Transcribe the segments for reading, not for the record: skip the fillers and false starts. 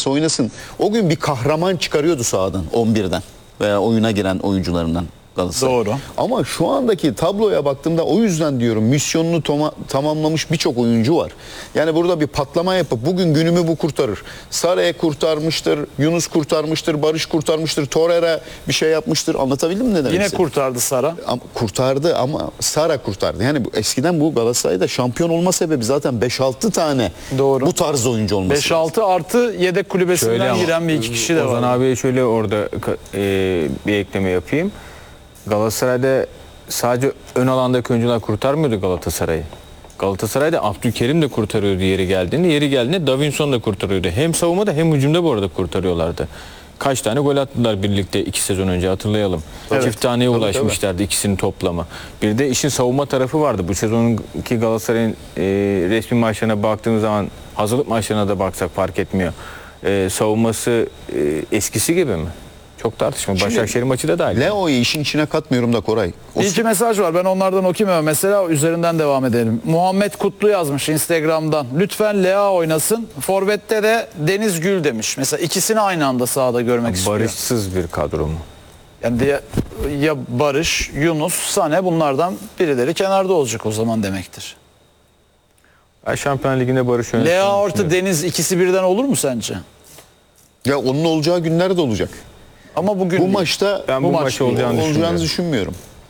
oynarsa oynasın. O gün bir kahraman çıkarıyordu sahadan 11'den veya oyuna giren oyuncularından Galatasaray. Doğru. Ama şu andaki tabloya baktığımda o yüzden diyorum misyonunu tamamlamış birçok oyuncu var. Yani burada bir patlama yapıp bugün günümü bu kurtarır. Sare kurtarmıştır, Yunus kurtarmıştır, Barış kurtarmıştır, Torreira bir şey yapmıştır. Anlatabildim mi ne demek Yine istediğimi? kurtardı Sara. Kurtardı ama Sara kurtardı. Yani eskiden bu Galatasaray'da şampiyon olma sebebi zaten 5-6 tane Doğru. bu tarz oyuncu olması. 5-6 artı yedek kulübesinden giren bir iki kişi de var. Ozan abiye şöyle orada bir ekleme yapayım. Galatasaray'da sadece ön alandaki oyuncular kurtarmıyordu Galatasaray'ı. Galatasaray'da Abdülkerim de kurtarıyordu yeri geldiğinde Davinson da kurtarıyordu. Hem savunmada hem hücumda bu arada kurtarıyorlardı. Kaç tane gol attılar birlikte 2 sezon önce hatırlayalım. Evet. Çift taneye Tabii, ulaşmışlardı ikisinin toplama. Bir de işin savunma tarafı vardı. Bu sezonki Galatasaray'ın resmi maçlarına baktığımız zaman hazırlık maçlarına da baksak fark etmiyor. Savunması eskisi gibi mi? Çok tartışma. Başakşehir maçı da dahil. Leo'yu işin içine katmıyorum da Koray. Bir iki mesaj var. Ben onlardan okuyayım. Mesela üzerinden devam edelim. Muhammed Kutlu yazmış Instagram'dan. Lütfen Lea oynasın. Forvet'te de Deniz Gül demiş. Mesela ikisini aynı anda sahada görmek istiyor. Barışsız bir kadro mu? Yani ya Barış, Yunus, Sane bunlardan birileri kenarda olacak o zaman demektir. Şampiyon Ligi'nde Barış Lea yönetimi artı Deniz ikisi birden olur mu sence? Ya onun olacağı günler de olacak. Ama bugün Bu değil. maçta Ben bu maç olacağını düşünmüyorum.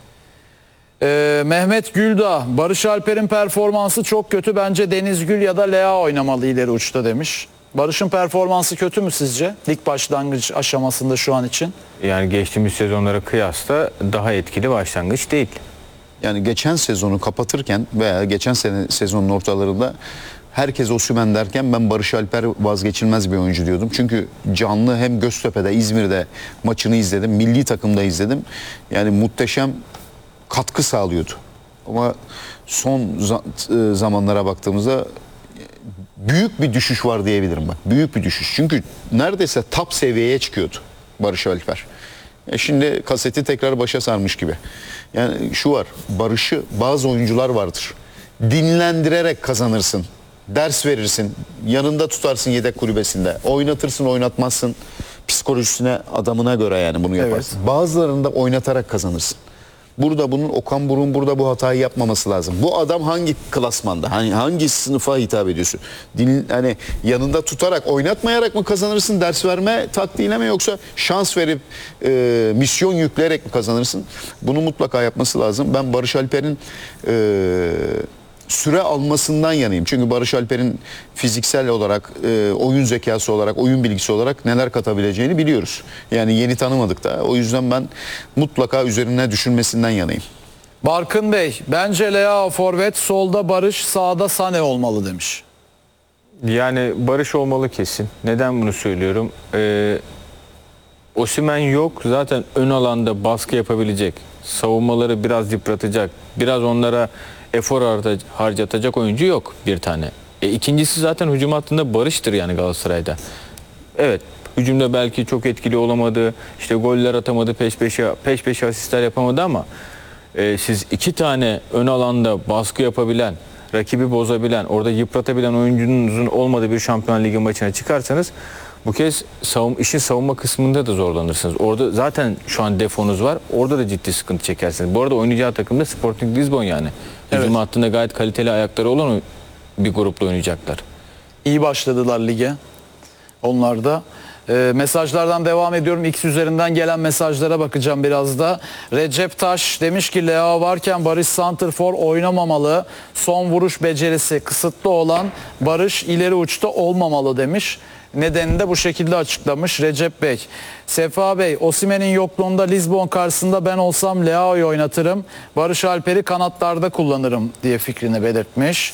Mehmet Güldağ, Barış Alper'in performansı çok kötü. Bence Deniz Gül ya da Lea oynamalı ileri uçta demiş. Barış'ın performansı kötü mü sizce? Lig başlangıç aşamasında şu an için. Yani geçtiğimiz sezonlara kıyasla daha etkili başlangıç değil. Yani geçen sezonu kapatırken veya geçen sezonun ortalarında herkes Osimhen derken ben Barış Alper vazgeçilmez bir oyuncu diyordum. Çünkü canlı hem Göztepe'de, İzmir'de maçını izledim. Milli takımda izledim. Yani muhteşem katkı sağlıyordu. Ama son zamanlara baktığımızda büyük bir düşüş var diyebilirim bak. Büyük bir düşüş. Çünkü neredeyse top seviyeye çıkıyordu Barış Alper. Şimdi kaseti tekrar başa sarmış gibi. Yani şu var. Barış'ı bazı oyuncular vardır. Dinlendirerek kazanırsın. Ders verirsin. Yanında tutarsın yedek kulübesinde. Oynatırsın, oynatmazsın. Psikolojisine, adamına göre yani bunu yaparsın. Evet. Bazılarını da oynatarak kazanırsın. Burada bunun Okan Buruk'un burada bu hatayı yapmaması lazım. Bu adam hangi klasmanda, hangi sınıfa hitap ediyorsun? Hani yanında tutarak, oynatmayarak mı kazanırsın, ders verme taktiğiyle mi, yoksa şans verip misyon yükleyerek mi kazanırsın? Bunu mutlaka yapması lazım. Ben Barış Alper'in süre almasından yanayım. Çünkü Barış Alper'in fiziksel olarak, oyun zekası olarak, oyun bilgisi olarak neler katabileceğini biliyoruz. Yani yeni tanımadık da. O yüzden ben mutlaka üzerine düşünmesinden yanayım. Barkın Bey, bence Lea forvet, solda Barış, sağda Sane olmalı demiş. Yani Barış olmalı kesin. Neden bunu söylüyorum? Osimhen yok. Zaten ön alanda baskı yapabilecek. Savunmaları biraz yıpratacak. Biraz onlara efor harcatacak oyuncu yok bir tane. İkincisi zaten hücum hattında Barış'tır yani Galatasaray'da. Evet, hücumda belki çok etkili olamadı. İşte goller atamadı, peş peşe asistler yapamadı ama siz iki tane ön alanda baskı yapabilen, rakibi bozabilen, orada yıpratabilen oyuncunuzun olmadığı bir Şampiyon Ligi maçına çıkarsanız bu kez işin savunma kısmında da zorlanırsınız. Orada zaten şu an defonuz var. Orada da ciddi sıkıntı çekersiniz. Bu arada oynayacağı takım da Sporting Lisbon yani. Evet. Hücum hattında gayet kaliteli ayakları olan bir grupla oynayacaklar. İyi başladılar lige. Onlar da. Mesajlardan devam ediyorum. X üzerinden gelen mesajlara bakacağım biraz da. Recep Taş demiş ki Lea varken Barış santrfor oynamamalı. Son vuruş becerisi kısıtlı olan Barış ileri uçta olmamalı demiş. Nedenini de bu şekilde açıklamış Recep Bey. Sefa Bey, Osimhen'in yokluğunda Lisbon karşısında ben olsam Leao'yu oynatırım. Barış Alper'i kanatlarda kullanırım diye fikrini belirtmiş.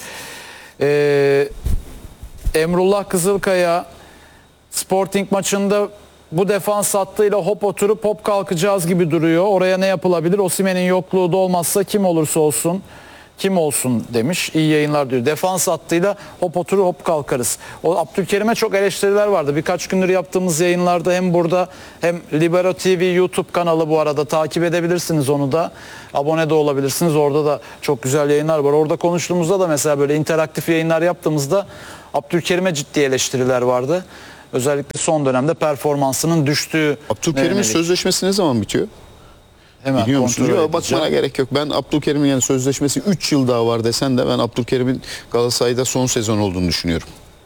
Emrullah Kızılkaya, Sporting maçında bu defans hattıyla hop oturup hop kalkacağız gibi duruyor. Oraya ne yapılabilir? Osimhen'in yokluğu da olmazsa kim olursa olsun, kim olsun demiş. İyi yayınlar diyor. Defans hattıyla hop oturur hop kalkarız. O Abdülkerim'e çok eleştiriler vardı. Birkaç gündür yaptığımız yayınlarda hem burada hem Libero TV YouTube kanalı, bu arada takip edebilirsiniz onu da. Abone de olabilirsiniz. Orada da çok güzel yayınlar var. Orada konuştuğumuzda da mesela böyle interaktif yayınlar yaptığımızda Abdülkerim'e ciddi eleştiriler vardı. Özellikle son dönemde performansının düştüğü. Abdülkerim'in yönelik. sözleşmesi ne zaman bitiyor? Hemen Biliyor musunuz? kontrol Yok, edeceğim. bakmana gerek yok. Ben Abdülkerim'in yani sözleşmesi 3 yıl daha var desen de ben Abdülkerim'in Galatasaray'da son sezon olduğunu düşünüyorum.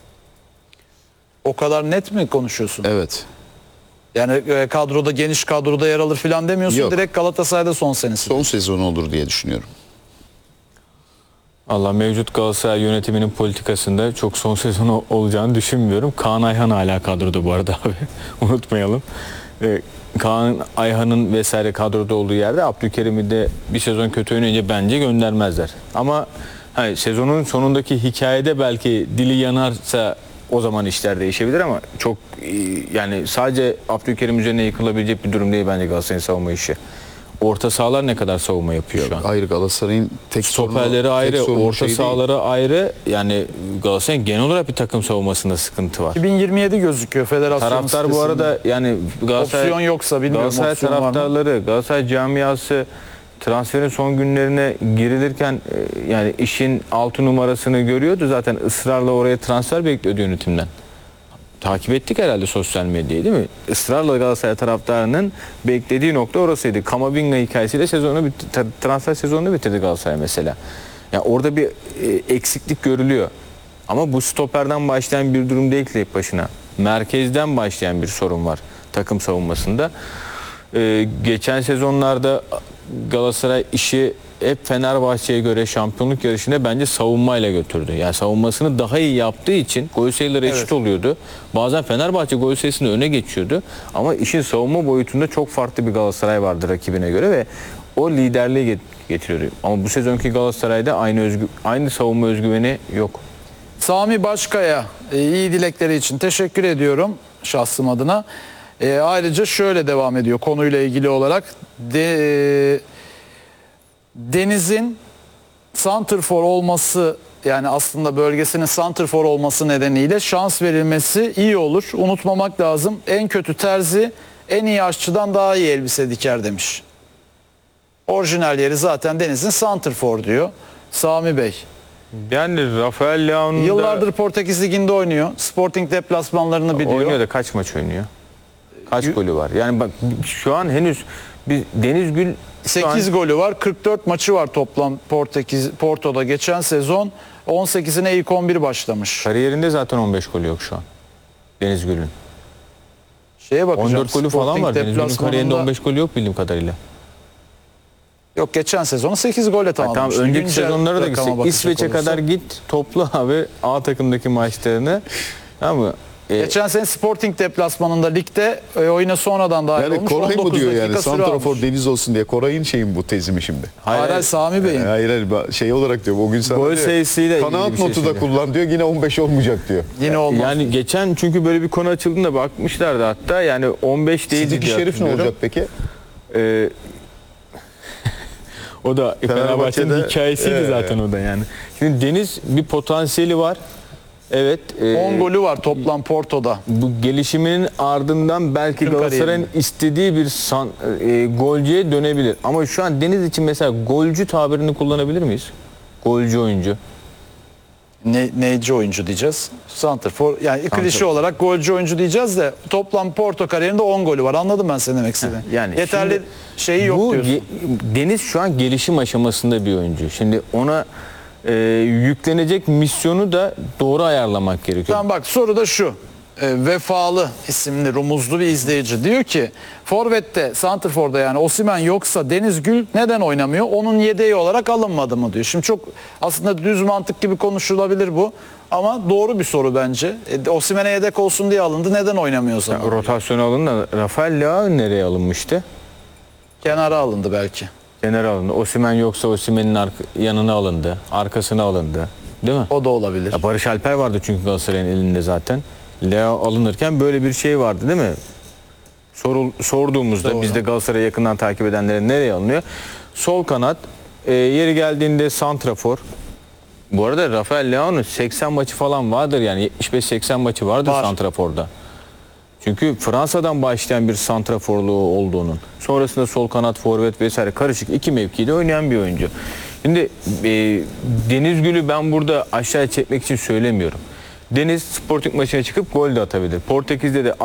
O kadar net mi konuşuyorsun? Evet. Yani kadroda, geniş kadroda yer alır falan demiyorsun. Yok. Direkt Galatasaray'da son senesi. Son sezon olur diye düşünüyorum. Allah, mevcut Galatasaray yönetiminin politikasında çok son sezonu olacağını düşünmüyorum. Kaan Ayhan hala kadroda bu arada abi. Unutmayalım. Kaan Ayhan'ın vesaire kadroda olduğu yerde Abdülkerim'i de bir sezon kötü oynayınca bence göndermezler. Ama sezonun sonundaki hikayede belki dili yanarsa o zaman işler değişebilir ama çok yani sadece Abdülkerim üzerine yıkılabilecek bir durum değil bence Galatasaray'ın savunma işi. Orta sahalar ne kadar savunma yapıyor şu an? Ayrı Galatasaray'ın tek Stoperleri ayrı, sorunu orta şey değil. sahaları ayrı. Yani Galatasaray'ın genel olarak bir takım savunmasında sıkıntı var. 2027 gözüküyor federasyon Taraftar bu arada yani Galatasaray, opsiyon yoksa bilmiyorum, Galatasaray opsiyon var mı? taraftarları, Galatasaray camiası transferin son günlerine girilirken yani işin 6 numarasını görüyordu. Zaten ısrarla oraya transfer bekliyordu yönetimden. Takip ettik herhalde sosyal medyayı, değil mi? Israrla Galatasaray taraftarının beklediği nokta orasıydı. Kamavinga hikayesiyle transfer sezonunu bitirdi Galatasaray mesela. Yani orada bir eksiklik görülüyor. Ama bu stoperden başlayan bir durum değil tek başına. Merkezden başlayan bir sorun var takım savunmasında. Geçen sezonlarda Galatasaray işi hep Fenerbahçe'ye göre şampiyonluk yarışına bence savunmayla götürdü. Yani savunmasını daha iyi yaptığı için gol sayıları eşit oluyordu. Bazen Fenerbahçe gol sayısını öne geçiyordu. Ama işin savunma boyutunda çok farklı bir Galatasaray vardı rakibine göre ve o liderliği getiriyordu. Ama bu sezonki Galatasaray'da aynı savunma özgüveni yok. Sami Başkaya iyi dilekleri için teşekkür ediyorum şahsım adına. Ayrıca şöyle devam ediyor konuyla ilgili olarak. Deniz'in santrfor olması, yani aslında bölgesinin santrfor olması nedeniyle şans verilmesi iyi olur. Unutmamak lazım. En kötü terzi en iyi aşçıdan daha iyi elbise diker demiş. Orijinal yeri zaten Deniz'in santrfor diyor Sami Bey. Yani Rafael Leao'nun Yıllardır Portekiz Ligi'nde oynuyor. Sporting deplasmanlarını biliyor. oynuyor da kaç maç oynuyor? Kaç golü var? Yani bak şu an henüz bir Denizgül 8 golü var. 44 maçı var toplam Porto'da geçen sezon. 18'ine ilk 11 başlamış. kariyerinde zaten 15 golü yok şu an. Denizgül'ün. Şeye bakacağım. 14 golü falan var. Sporting Denizgül'ün kariyerinde deplasmanında- 15 golü yok bildiğim kadarıyla. Yok, geçen sezonu 8 golle Tamam, tamamlamış. önceki Güncel sezonlara da rakama gitsek. bakacak İsveç'e olursak. kadar git, topla abi A takımdaki maçlarını. Tamam mı? Geçen sene Sporting deplasmanında ligde oyuna sonradan dahil Yani olmuş. Koray mı 19 diyor yani dakika süre santrafor almış. Deniz olsun diye. Koray'ın şeyin bu tezi mi şimdi? Hayır, Sami Bey'in. Hayır şey olarak diyor. O gün sana Gol diyor, sayısıyla ilgili kanaat bir şey notu da söylüyor. kullan diyor. Yine 15 olmayacak diyor. Yine olmaz. Yani geçen çünkü böyle bir konu açıldığında bakmışlardı hatta yani 15 değil Sidiki Şerif ne olacak peki? O da Fenerbahçe'nin Fenerbahçe'de, hikayesiydi zaten o da yani. Şimdi Deniz bir potansiyeli var. Evet. 10 golü var toplam Porto'da. Bu gelişiminin ardından belki Tüm Galatasaray'ın kariyerinde. istediği bir golcüye dönebilir. Ama şu an Deniz için mesela golcü tabirini kullanabilir miyiz? Golcü oyuncu. Neyci oyuncu diyeceğiz? Santrfor. Yani klişe olarak golcü oyuncu diyeceğiz de toplam Porto kariyerinde 10 golü var. Anladım ben senin demek istediğini. Yani yeterli şimdi şeyi yok bu diyorsun. Deniz şu an gelişim aşamasında bir oyuncu. Şimdi ona yüklenecek misyonu da doğru ayarlamak gerekiyor. Tamam, bak soru da şu. Vefalı isimli rumuzlu bir izleyici diyor ki forvette, santrforda yani Osimhen yoksa Deniz Gül neden oynamıyor? Onun yedeği olarak alınmadı mı diyor. Şimdi çok aslında düz mantık gibi konuşulabilir bu ama doğru bir soru bence. Osimhen'e yedek olsun diye alındı. Neden oynamıyor o zaman? Rotasyona alındı. Rafael Leao nereye alınmıştı? Kenara alındı belki. Kenara alındı. Osimhen yoksa Osimhen'in yanına alındı. Arkasına alındı. Değil mi? O da olabilir. Ya Barış Alper vardı çünkü Galatasaray'ın elinde zaten. Leao alınırken böyle bir şey vardı değil mi? Sorduğumuzda Doğru. biz de Galatasaray'ı yakından takip edenlere nereye alınıyor? Sol kanat, yeri geldiğinde santrafor. Bu arada Rafael Leao'nun 80 maçı falan vardır yani 75-80 maçı vardır Var. santraforda. Çünkü Fransa'dan başlayan bir santraforluğu olduğunun. Sonrasında sol kanat, forvet vesaire karışık iki mevkide oynayan bir oyuncu. Şimdi Deniz Gül'ü ben burada aşağıya çekmek için söylemiyorum. Deniz Sporting maçına çıkıp gol de atabilir. Portekiz'de de